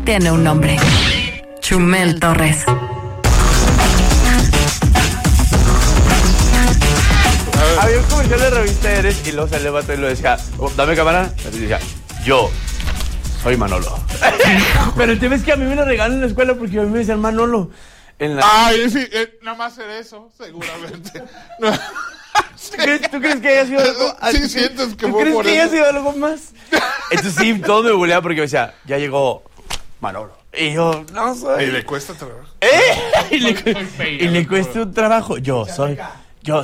tiene un nombre. Chumel Torres. Había un comercial de revista Eres y luego se levantó y lo decía, dame cámara. Y decía, yo soy Manolo. Pero el tema es que a mí me lo regalan en la escuela porque a mí me decían Manolo. Ay, sí, nada más era eso, seguramente. No. ¿Tú crees que haya sido algo? Sí, sientes que ¿Tú fue crees por que haya eso? sido algo más? Entonces sí, todo me buleaba porque me decía, ya llegó Manolo. Y yo, no soy. Y le cuesta trabajo. Y le cuesta un trabajo. Yo soy. No,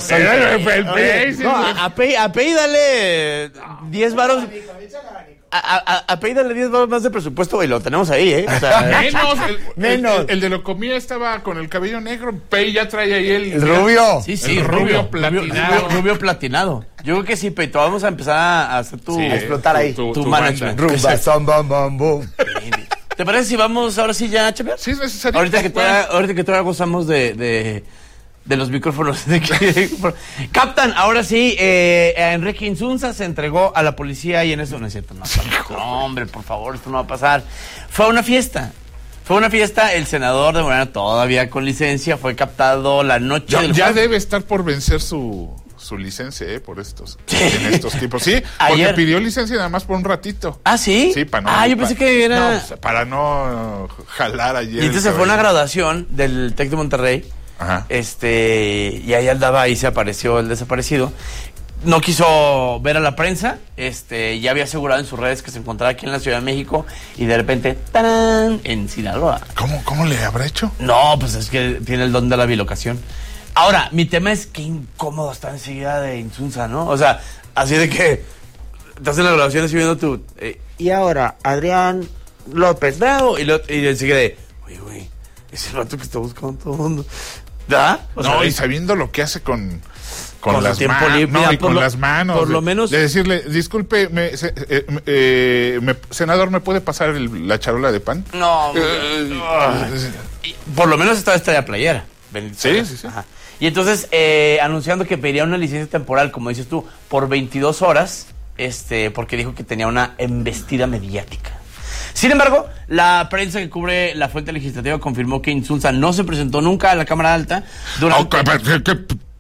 a Pei dale 10 varos. A Pei dale 10 varos más de presupuesto y lo tenemos ahí, ¿eh? O sea, Menos. El de Locomía estaba con el cabello negro. Pei ya trae ahí el rubio. Sí, el rubio platinado. Rubio platinado. Yo creo que sí, Pei, vamos a empezar a hacer tu. A explotar ahí. Tu management. Rumba, samba, mambo. ¿Te parece si vamos ahora sí ya a chapear? Sí, es necesario. Ahorita que todavía gozamos de los micrófonos. Captan, ahora sí, a Enrique Insunza se entregó a la policía y en eso no es cierto. No, hombre, por favor, esto no va a pasar. Fue una fiesta, el senador de Morena todavía con licencia fue captado la noche del Ya jueves. debe estar por vencer su licencia, en estos tipos. Sí, porque Ayer pidió licencia nada más por un ratito. ¿Ah, sí? Sí, para no. Yo pensé que era. No, pues, para no jalar ayer. Y entonces fue una graduación del TEC de Monterrey. Ajá. Y ahí andaba, ahí se apareció el desaparecido. No quiso ver a la prensa, ya había asegurado en sus redes que se encontraba aquí en la Ciudad de México y de repente, ¡tarán!, en Sinaloa. ¿Cómo le habrá hecho? No, pues es que tiene el don de la bilocación. Ahora, mi tema es qué incómodo está enseguida de Insunza, ¿no? O sea, así de que estás en la grabación y viendo tú. Y ahora, Adrián López Bravo. Y enseguida de, oye, es el rato que está buscando todo el mundo. ¿Da? Y sabiendo lo que hace con las tiempo manos. libre, No, y con las manos. Por lo menos. De decirle, disculpe, senador, ¿me puede pasar la charola de pan? No. Por lo menos esta vez traía playera. Sí. Ajá. Y entonces, anunciando que pediría una licencia temporal, como dices tú, por 22 horas, porque dijo que tenía una embestida mediática. Sin embargo, la prensa que cubre la fuente legislativa confirmó que Insunza no se presentó nunca a la Cámara Alta durante...